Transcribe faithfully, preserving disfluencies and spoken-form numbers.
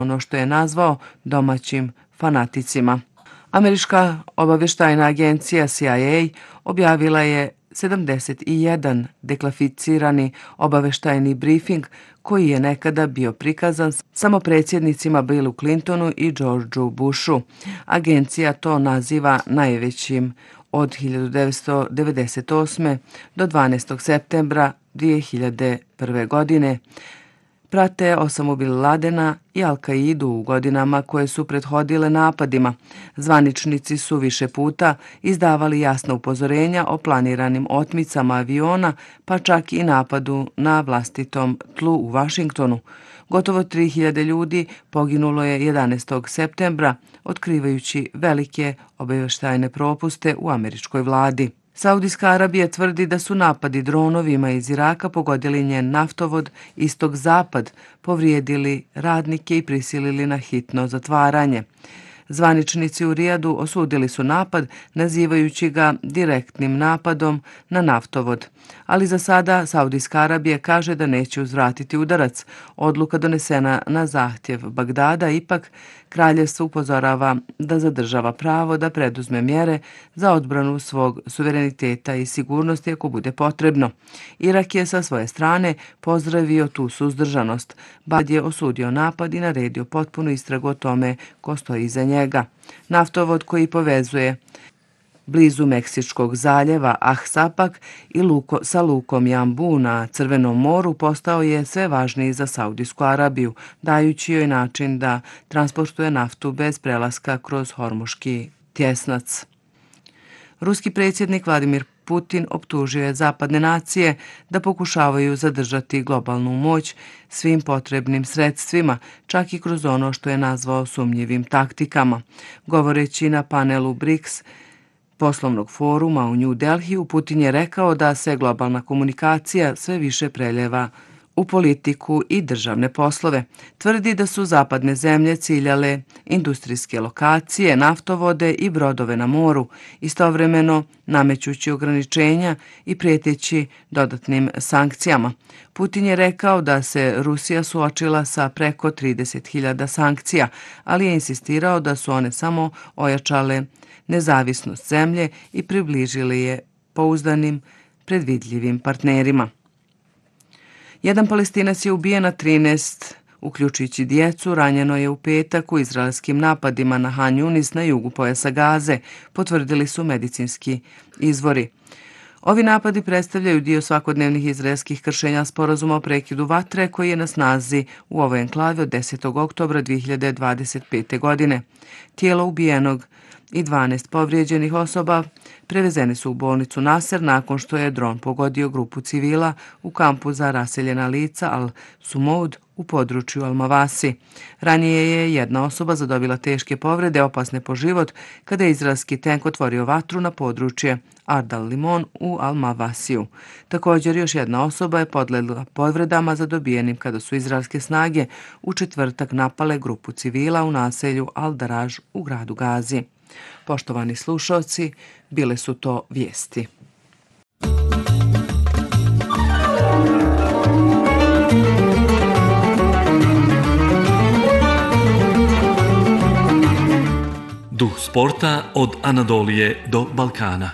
ono što je nazvao domaćim fanaticima. Američka obavještajna agencija C I A objavila je sedamdeset jedan deklasificirani obavještajni brifing koji je nekada bio prikazan samo predsjednicima Billu Clintonu i Georgeu Bushu. Agencija to naziva najvećim od hiljadu devetsto devedeset osme. do dvanaestog septembra dvije hiljade prve. godine. Prate Osamu Bin Ladena i Al-Kaidu u godinama koje su prethodile napadima. Zvaničnici su više puta izdavali jasna upozorenja o planiranim otmicama aviona, pa čak i napadu na vlastitom tlu u Vašingtonu. Gotovo tri hiljade ljudi poginulo je jedanaestog septembra, otkrivajući velike obavještajne propuste u američkoj vladi. Saudijska Arabija tvrdi da su napadi dronovima iz Iraka pogodili njen naftovod istok-zapad, povrijedili radnike i prisilili na hitno zatvaranje. Zvaničnici u Rijadu osudili su napad, nazivajući ga direktnim napadom na naftovod. Ali za sada Saudijska Arabija kaže da neće uzvratiti udarac. Odluka donesena na zahtjev Bagdada, ipak kraljevstvo upozorava da zadržava pravo da preduzme mjere za odbranu svog suvereniteta i sigurnosti ako bude potrebno. Irak je sa svoje strane pozdravio tu suzdržanost. Bagdad je osudio napad i naredio potpunu istragu o tome ko stoji iza njega. Naftovod koji povezuje blizu Meksičkog zaljeva Ahsapak i luko, sa lukom Jambu na Crvenom moru postao je sve važniji za Saudijsku Arabiju, dajući joj način da transportuje naftu bez prelaska kroz Hormuški tjesnac. Ruski predsjednik Vladimir Putin optužio je zapadne nacije da pokušavaju zadržati globalnu moć svim potrebnim sredstvima, čak i kroz ono što je nazvao sumnjivim taktikama. Govoreći na panelu BRICS poslovnog foruma u New Delhiju, Putin je rekao da se globalna komunikacija sve više preljeva u politiku i državne poslove. Tvrdi da su zapadne zemlje ciljale industrijske lokacije, naftovode i brodove na moru, istovremeno namećući ograničenja i prijeteći dodatnim sankcijama. Putin je rekao da se Rusija suočila sa preko trideset hiljada sankcija, ali je insistirao da su one samo ojačale nezavisnost zemlje i približili je pouzdanim, predvidljivim partnerima. Jedan Palestinac je ubijen, a trinaest, uključujući djecu, ranjeno je u petak u izraelskim napadima na Han Yunis na jugu pojasa Gaze, potvrdili su medicinski izvori. Ovi napadi predstavljaju dio svakodnevnih izraelskih kršenja sporazuma o prekidu vatre koji je na snazi u ovoj enklavi od desetog oktobra dvije hiljade dvadeset pete. godine. Tijelo ubijenog i dvanaest povrijeđenih osoba prevezeni su u bolnicu Nasser nakon što je dron pogodio grupu civila u kampu za raseljena lica Al-Sumoud u području Al-Mavasi. Ranije je jedna osoba zadobila teške povrede, opasne po život, kada je izraelski tank otvorio vatru na područje Ardal Limon u Al-Mavasiju. Također još jedna osoba je podlegla povredama zadobijenim kada su izraelske snage u četvrtak napale grupu civila u naselju Al-Daraj u gradu Gazi. Poštovani slušalci, bile su to vijesti. Duh sporta od Anadolije do Balkana.